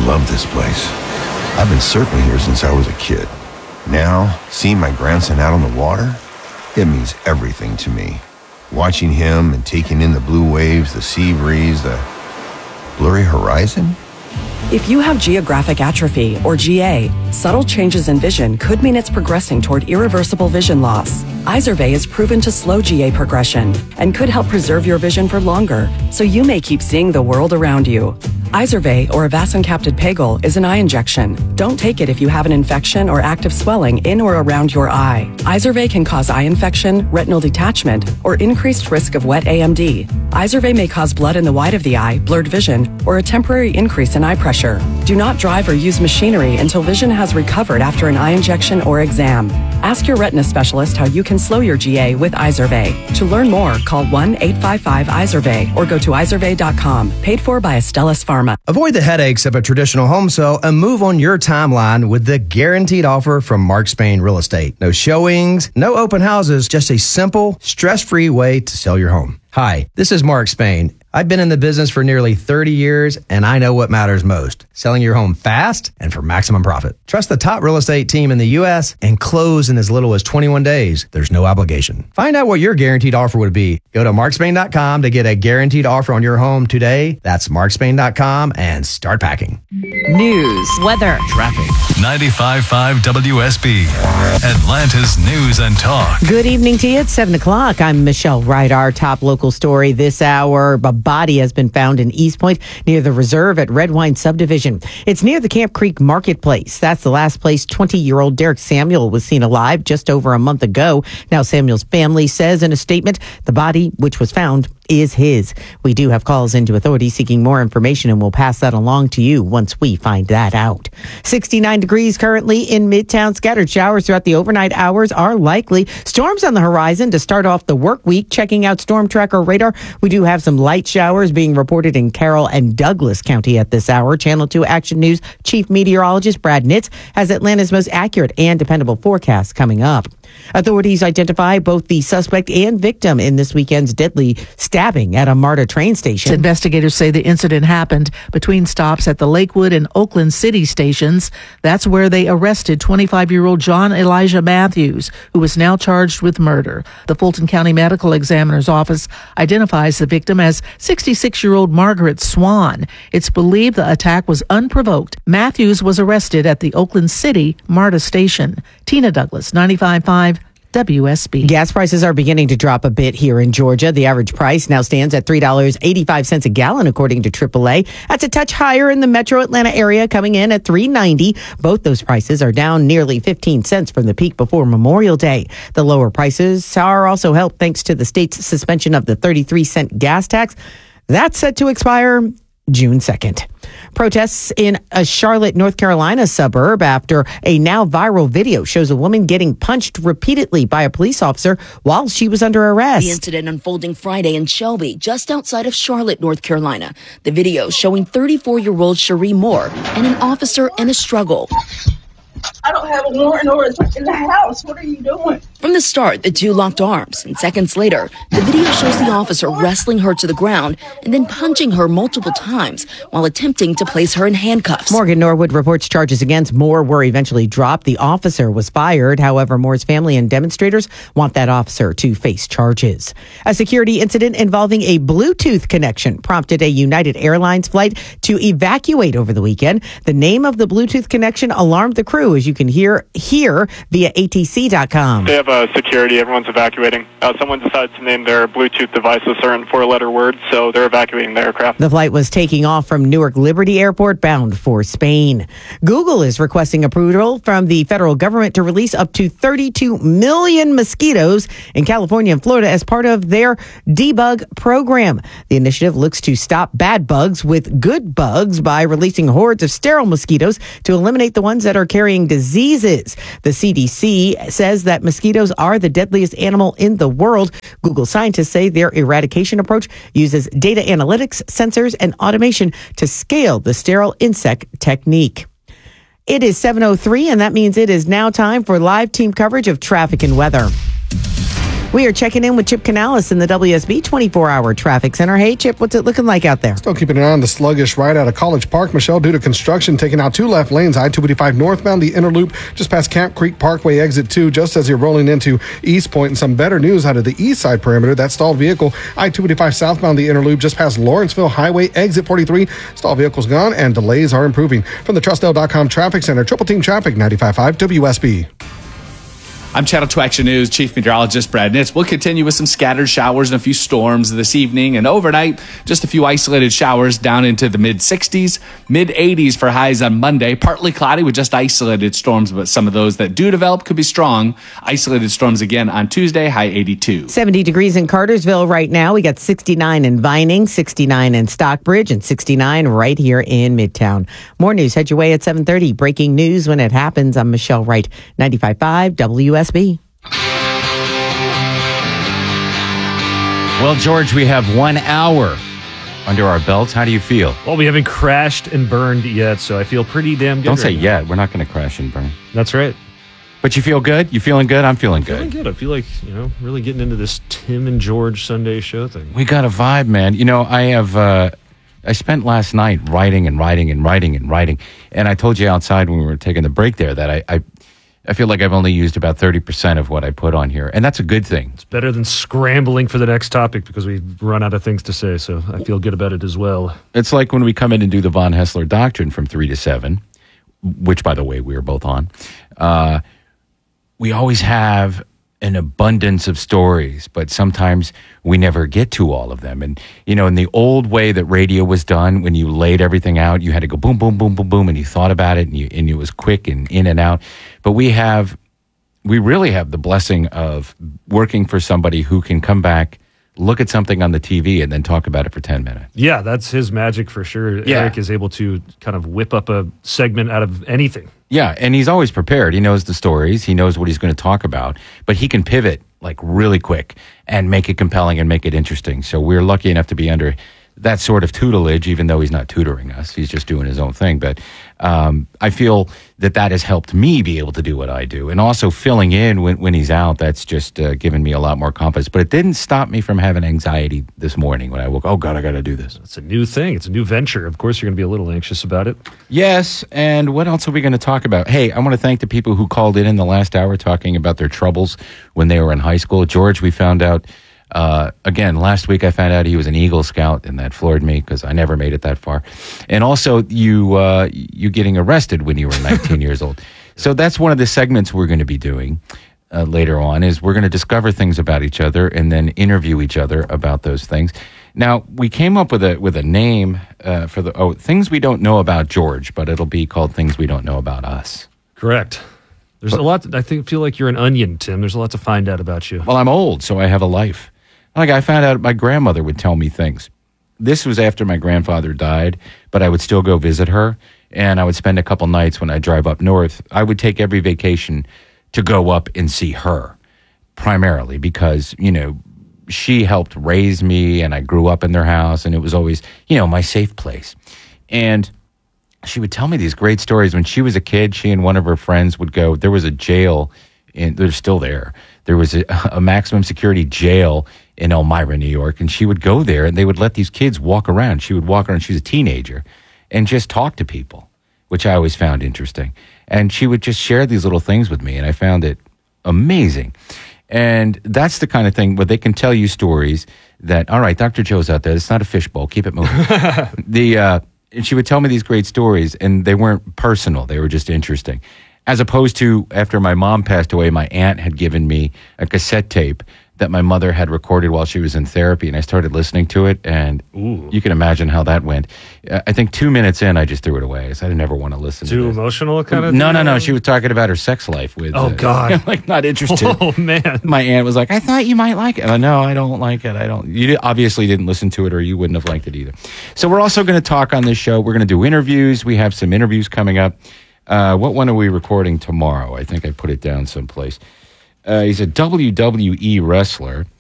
love this place. I've been surfing here since I was a kid. Now, seeing my grandson out on the water, it means everything to me. Watching him and taking in the blue waves, the sea breeze, the blurry horizon. If you have geographic atrophy, or GA, subtle changes in vision could mean it's progressing toward irreversible vision loss. Izervay is proven to slow GA progression and could help preserve your vision for longer, so you may keep seeing the world around you. Izervay, or avacincaptad pegol, is an eye injection. Don't take it if you have an infection or active swelling in or around your eye. Izervay can cause eye infection, retinal detachment, or increased risk of wet AMD. Izervay may cause blood in the white of the eye, blurred vision, or a temporary increase in eye pressure. Do not drive or use machinery until vision has recovered after an eye injection or exam. Ask your retina specialist how you can slow your GA with Izervay. To learn more, call 1-855-IZERVAY or go to izervay.com. Paid for by Astellas Pharma. Avoid the headaches of a traditional home sale and move on your timeline with the guaranteed offer from Mark Spain Real Estate. No showings, no open houses, just a simple, stress-free way to sell your home. Hi, this is Mark Spain. I've been in the business for nearly 30 years, and I know what matters most: selling your home fast and for maximum profit. Trust the top real estate team in the U.S. and close in as little as 21 days. There's no obligation. Find out what your guaranteed offer would be. Go to markspain.com to get a guaranteed offer on your home today. That's markspain.com and start packing. News, weather, traffic. 95.5 WSB, Atlanta's News and Talk. Good evening to you. It's 7 o'clock. I'm Michelle Wright. Our top local story this hour: a body has been found in East Point near the reserve at Red Wine Subdivision. It's near the Camp Creek Marketplace. That's the last place 20-year-old Derek Samuel was seen alive just over a month ago. Now, Samuel's family says in a statement the body, which was found, is his. We do have calls into authorities seeking more information, and we'll pass that along to you once we find that out. 69 degrees currently in Midtown. Scattered showers throughout the overnight hours are likely. Storms on the horizon to start off the work week. Checking out Storm Tracker radar, we do have some light showers being reported in Carroll and Douglas County at this hour. Channel 2 Action News Chief Meteorologist Brad Nitz has Atlanta's most accurate and dependable forecast coming up. Authorities identify both the suspect and victim in this weekend's deadly stabbing at a MARTA train station. Investigators say the incident happened between stops at the Lakewood and Oakland City stations. That's where they arrested 25-year-old John Elijah Matthews, who is now charged with murder. The Fulton County Medical Examiner's Office identifies the victim as 66-year-old Margaret Swan. It's believed the attack was unprovoked. Matthews was arrested at the Oakland City MARTA station. Tina Douglas, 95.5 WSB. Gas prices are beginning to drop a bit here in Georgia. The average price now stands at $3.85 a gallon, according to AAA. That's a touch higher in the metro Atlanta area, coming in at $3.90. Both those prices are down nearly 15 cents from the peak before Memorial Day. The lower prices are also helped thanks to the state's suspension of the 33-cent gas tax. That's set to expire June 2nd. Protests in a Charlotte, North Carolina suburb after a now viral video shows a woman getting punched repeatedly by a police officer while she was under arrest. The incident unfolding Friday in Shelby, just outside of Charlotte, North Carolina. The video showing 34-year-old Cherie Moore and an officer in a struggle. I don't have a warrant or a search in the house. What are you doing? From the start, the two locked arms, and seconds later, the video shows the officer wrestling her to the ground and then punching her multiple times while attempting to place her in handcuffs. Morgan Norwood reports charges against Moore were eventually dropped. The officer was fired. However, Moore's family and demonstrators want that officer to face charges. A security incident involving a Bluetooth connection prompted a United Airlines flight to evacuate over the weekend. The name of the Bluetooth connection alarmed the crew, as you can hear here via ATC.com. They have security. Everyone's evacuating. Someone decided to name their Bluetooth device a certain four-letter word, so they're evacuating the aircraft. The flight was taking off from Newark Liberty Airport bound for Spain. Google is requesting approval from the federal government to release up to 32 million mosquitoes in California and Florida as part of their debug program. The initiative looks to stop bad bugs with good bugs by releasing hordes of sterile mosquitoes to eliminate the ones that are carrying diseases. The CDC says that mosquitoes are the deadliest animal in the world. Google scientists say their eradication approach uses data analytics, sensors, and automation to scale the sterile insect technique. It is 7:03, and that means it is now time for live team coverage of traffic and weather. We are checking in with Chip Canales in the WSB 24-hour traffic center. Hey, Chip, what's it looking like out there? Still keeping an eye on the sluggish ride out of College Park, Michelle, due to construction, taking out 2 left lanes, I-285 northbound, the inner loop, just past Camp Creek Parkway, exit 2, just as you're rolling into East Point. And some better news out of the east side perimeter. That stalled vehicle, I-285 southbound, the inner loop, just past Lawrenceville Highway, exit 43. Stalled vehicle's gone, and delays are improving. From the TrustL.com Traffic Center, Triple Team Traffic, 95.5 WSB. I'm Channel 2 Action News Chief Meteorologist Brad Nitz. We'll continue with some scattered showers and a few storms this evening, and overnight, just a few isolated showers down into the mid-60s, mid-80s for highs on Monday. Partly cloudy with just isolated storms, but some of those that do develop could be strong. Isolated storms again on Tuesday, high 82. 70 degrees in Cartersville right now. We got 69 in Vining, 69 in Stockbridge, and 69 right here in Midtown. More news head your way at 7:30. Breaking news when it happens. I'm Michelle Wright, 95.5 WSB. Well, George, we have 1 hour under our belts. How do you feel? Well, we haven't crashed and burned yet, so I feel pretty damn good. Don't say right yet. We're not going to crash and burn. That's right. But you feel good? You feeling good? I'm feeling good. Feeling good. I feel like, really getting into this Tim and George Sunday show thing. We got a vibe, man. I spent last night writing. And I told you outside when we were taking the break there that I feel like I've only used about 30% of what I put on here. And that's a good thing. It's better than scrambling for the next topic because we've run out of things to say. So I feel good about it as well. It's like when we come in and do the Von Hessler Doctrine from 3 to 7, which, by the way, we were both on. We always have an abundance of stories, but sometimes we never get to all of them. And, in the old way that radio was done, when you laid everything out, you had to go boom, boom, boom, boom, boom, and you thought about it, and it was quick and in and out. But we really have the blessing of working for somebody who can come back, look at something on the TV, and then talk about it for 10 minutes. Yeah, that's his magic for sure. Yeah. Eric is able to kind of whip up a segment out of anything. Yeah, and he's always prepared. He knows the stories. He knows what he's going to talk about. But he can pivot like really quick and make it compelling and make it interesting. So we're lucky enough to be under that sort of tutelage, even though he's not tutoring us. He's just doing his own thing. But I feel that has helped me be able to do what I do. And also filling in when he's out, that's just given me a lot more confidence. But it didn't stop me from having anxiety this morning when I woke. Oh, God, I got to do this. It's a new thing. It's a new venture. Of course, you're going to be a little anxious about it. Yes, and what else are we going to talk about? Hey, I want to thank the people who called in the last hour talking about their troubles when they were in high school. George, we found out, again, last week I found out he was an Eagle Scout, and that floored me because I never made it that far. And also, you getting arrested when you were 19 years old. So that's one of the segments we're going to be doing later on, is we're going to discover things about each other and then interview each other about those things. Now, we came up with a name for Things We Don't Know About George, but it'll be called Things We Don't Know About Us. Correct. There's a lot. Feel like you're an onion, Tim. There's a lot to find out about you. Well, I'm old, so I have a life. Like, I found out my grandmother would tell me things. This was after my grandfather died, but I would still go visit her, and I would spend a couple nights when I drive up north. I would take every vacation to go up and see her, primarily because, she helped raise me, and I grew up in their house, and it was always, my safe place. And she would tell me these great stories. When she was a kid, she and one of her friends would go, there was a jail, and they're still there. There was a maximum security jail in Elmira, New York, and she would go there, and they would let these kids walk around. She would walk around, she was a teenager, and just talk to people, which I always found interesting. And she would just share these little things with me, and I found it amazing. And that's the kind of thing where they can tell you stories that, all right, Dr. Joe's out there. It's not a fishbowl. Keep it moving. And she would tell me these great stories, and they weren't personal. They were just interesting. As opposed to, after my mom passed away, my aunt had given me a cassette tape that my mother had recorded while she was in therapy, and I started listening to it, and you can imagine how that went. I think 2 minutes in, I just threw it away. I said, I didn't want to listen to it. Too emotional kind of No. thing? She was talking about her sex life with... Oh, God. like, not interested. Oh, man. My aunt was like, I thought you might like it. No, I don't like it. You obviously didn't listen to it, or you wouldn't have liked it either. So we're also going to talk on this show. We're going to do interviews. We have some interviews coming up. What one are we recording tomorrow? I think I put it down someplace. He's a WWE wrestler.